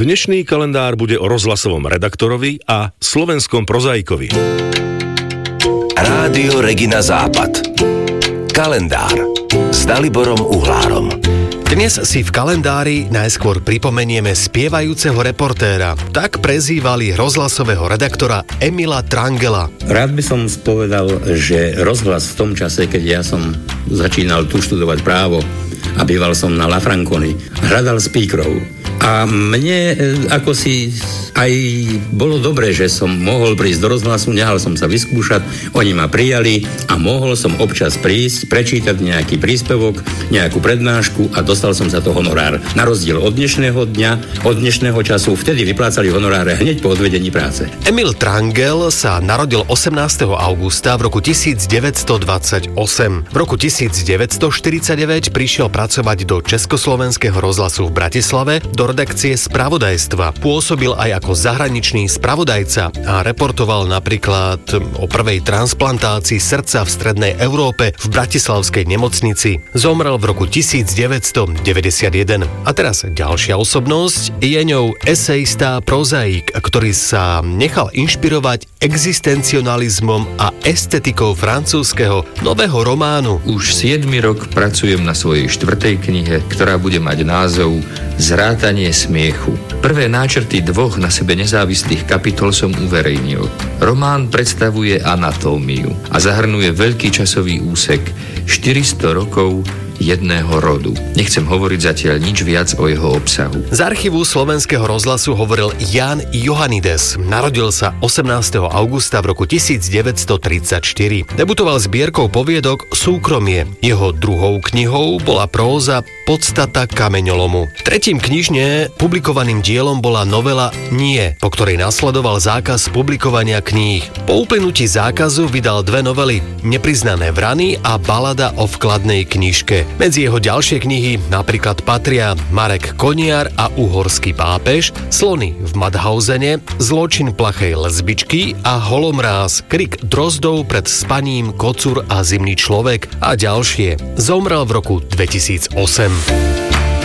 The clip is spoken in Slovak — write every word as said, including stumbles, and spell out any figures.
Dnešný kalendár bude o rozhlasovom redaktorovi a slovenskom prozaikovi. Rádio Regina Západ. Kalendár s Daliborom Uhlárom. Dnes si v kalendári najskôr pripomenieme spievajúceho reportéra. Tak prezývali rozhlasového redaktora Emila Trangela. Rád by som spovedal, že rozhlas v tom čase, keď ja som začínal tu študovať právo a býval som na La Franconi, hľadal speakerov. A mne ako si aj bolo dobre, že som mohol prísť do rozhlasu, nehal som sa vyskúšať, oni ma prijali a mohol som občas prísť, prečítať nejaký príspevok, nejakú prednášku a dostal som za to honorár. Na rozdiel od dnešného dňa, od dnešného času, vtedy vyplácali honoráre hneď po odvedení práce. Emil Trangel sa narodil osemnásteho augusta v roku tisícdeväťstodvadsaťosem. V roku tisícdeväťstoštyridsaťdeväť prišiel pracovať do Československého rozhlasu v Bratislave, do redakcie spravodajstva. Pôsobil aj ako zahraničný spravodajca a reportoval napríklad o prvej transplantácii srdca v strednej Európe v bratislavskej nemocnici. Zomrel v roku tisícdeväťstodeväťdesiatjeden. A teraz ďalšia osobnosť, je ňou esejista prozaik, ktorý sa nechal inšpirovať existencionalizmom a estetikou francúzskeho nového románu. Už siedmy rok pracujem na svojej štvrtej knihe, ktorá bude mať názov Zrátanie smiechu. Prvé náčrty dvoch na sebe nezávislých kapitol som uverejnil. Román predstavuje anatómiu a zahrnuje veľký časový úsek štyristo rokov jedného rodu. Nechcem hovoriť zatiaľ nič viac o jeho obsahu. Z archívu slovenského rozhlasu hovoril Ján Johanides. Narodil sa osemnásteho augusta v roku tisícdeväťstotridsaťštyri. Debutoval zbierkou poviedok Súkromie. Jeho druhou knihou bola próza Podstata kameňolomu. Tretím knižne publikovaným dielom bola novela Nie, po ktorej nasledoval zákaz publikovania kníh. Po uplynutí zákazu vydal dve novely Nepriznané vrany a Balada o vkladnej knižke. Medzi jeho ďalšie knihy napríklad patria Marek Koniar a Uhorský pápež, Slony v Madhausene, Zločin plachej lesbičky a Holomráz, Krik drozdov pred spaním, Kocúr a Zimný človek a ďalšie. Zomrel v roku dvetisícosem.